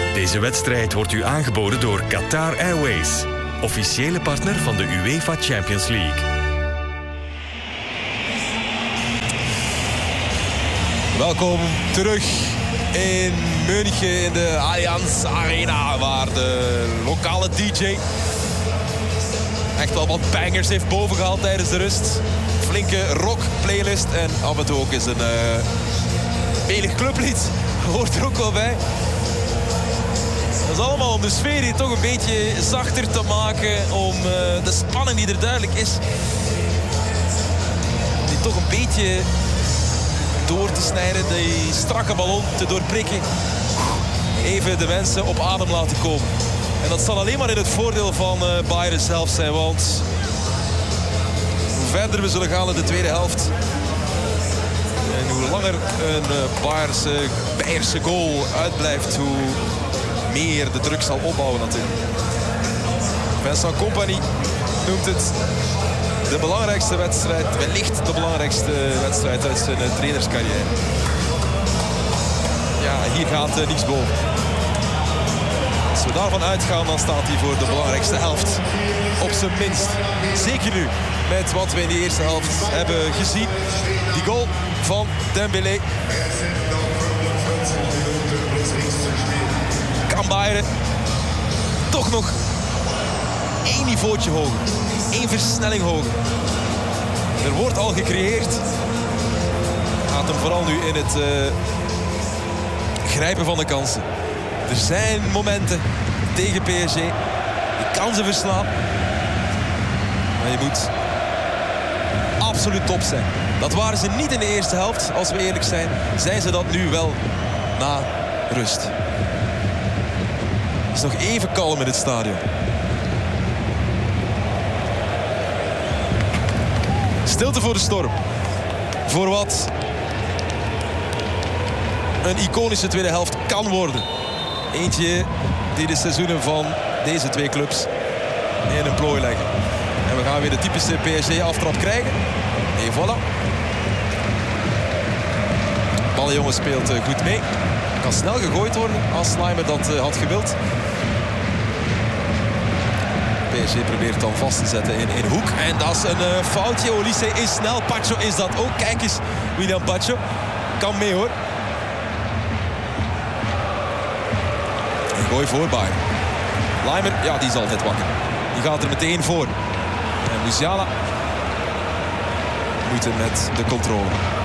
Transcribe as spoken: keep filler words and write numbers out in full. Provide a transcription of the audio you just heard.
Deze wedstrijd wordt u aangeboden door Qatar Airways, officiële partner van de UEFA Champions League. Welkom terug in München in de Allianz Arena, waar de lokale D J echt wel wat bangers heeft bovengehaald tijdens de rust. Flinke rock playlist en af en toe ook eens een uh, menig clublied. Hoort er ook wel bij. Dat is allemaal om de sfeer hier toch een beetje zachter te maken. Om uh, de spanning die er duidelijk is, die toch een beetje door te snijden. Die strakke ballon te doorprikken. Even de mensen op adem laten komen. En dat zal alleen maar in het voordeel van uh, Bayern zelf zijn. Want hoe verder we zullen gaan in de tweede helft, en hoe langer een uh, Bayerse, Bayerse goal uitblijft, hoe meer de druk zal opbouwen natuurlijk. Vincent Kompany noemt het de belangrijkste wedstrijd, wellicht de belangrijkste wedstrijd uit zijn uh, trainerscarrière. Ja, hier gaat uh, niets boven. Als we daarvan uitgaan, dan staat hij voor de belangrijkste helft. Op zijn minst. Zeker nu, met wat we in de eerste helft hebben gezien. Die goal van Dembélé. Kan Bayern toch nog één niveautje hoger. één versnelling hoger. Er wordt al gecreëerd. Gaat hem vooral nu in het uh, grijpen van de kansen. Er zijn momenten tegen P S G. Je kan ze verslaan. Maar je moet absoluut top zijn. Dat waren ze niet in de eerste helft, als we eerlijk zijn. Zijn ze dat nu wel na rust. Het is nog even kalm in het stadion. Stilte voor de storm. Voor wat een iconische tweede helft kan worden. Eentje die de seizoenen van deze twee clubs in een plooi leggen. En we gaan weer de typische P S G-aftrap krijgen. En voilà. Ballenjongen speelt goed mee. Kan snel gegooid worden als Slimer dat had gewild. P S G probeert dan vast te zetten in een hoek. En dat is een uh, foutje. Olise is snel. Pacho is dat ook. Kijk eens, William Pacho. Kan mee hoor. Een gooi voor Bayern. Slimer, ja, die is altijd wakker. Die gaat er meteen voor. En Musiala moeite met de controle.